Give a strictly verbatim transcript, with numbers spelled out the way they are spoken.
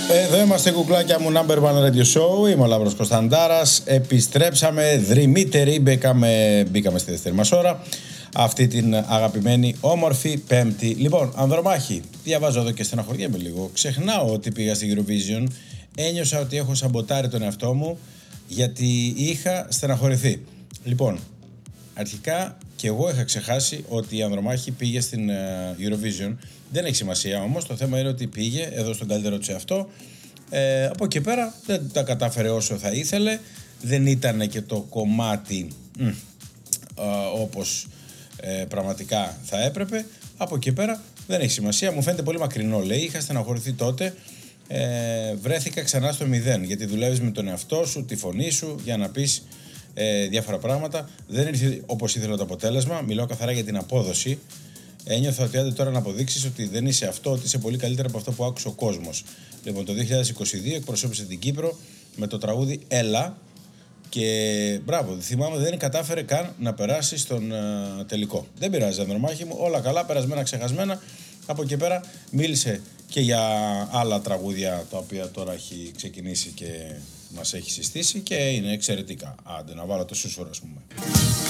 Εδώ είμαστε, κουκλάκια μου, Number One Radio Show. Είμαι ο Λαύρος Κωνσταντάρας. Επιστρέψαμε δρυμύτεροι. Μπήκαμε, μπήκαμε στη δεύτερη μας ώρα. Αυτή την αγαπημένη, όμορφη Πέμπτη. Λοιπόν, Ανδρομάχη, διαβάζω εδώ και στεναχωριέμαι λίγο. Ξεχνάω ότι πήγα στη Eurovision. Ένιωσα ότι έχω σαμποτάρει τον εαυτό μου γιατί είχα στεναχωρηθεί. Λοιπόν, αρχικά και εγώ είχα ξεχάσει ότι η Ανδρομάχη πήγε στην Eurovision. Δεν έχει σημασία όμως, το θέμα είναι ότι πήγε εδώ στον καλύτερο της εαυτό. Ε, από εκεί πέρα δεν τα κατάφερε όσο θα ήθελε. Δεν ήταν και το κομμάτι μ, ε, όπως ε, πραγματικά θα έπρεπε. Από εκεί πέρα δεν έχει σημασία. Μου φαίνεται πολύ μακρινό, λέει. Είχα στεναχωρηθεί τότε. Ε, βρέθηκα ξανά στο μηδέν. Γιατί δουλεύεις με τον εαυτό σου, τη φωνή σου για να πεις ε, διάφορα πράγματα. Δεν ήρθε όπως ήθελα το αποτέλεσμα. Μιλάω καθαρά για την απόδοση. Ένιωθα ότι άντε τώρα να αποδείξεις ότι δεν είσαι αυτό, ότι είσαι πολύ καλύτερα από αυτό που άκουσε ο κόσμος. Λοιπόν, το δύο χιλιάδες είκοσι δύο εκπροσώπησε την Κύπρο με το τραγούδι Έλα και μπράβο, θυμάμαι δεν κατάφερε καν να περάσει στον uh, τελικό. Δεν πειράζει, Ανδρομάχη μου, όλα καλά, περασμένα, ξεχασμένα. Από εκεί πέρα μίλησε και για άλλα τραγούδια τα οποία τώρα έχει ξεκινήσει και μας έχει συστήσει και είναι εξαιρετικά. Άντε να βάλω το σούσουρο, ας πούμε.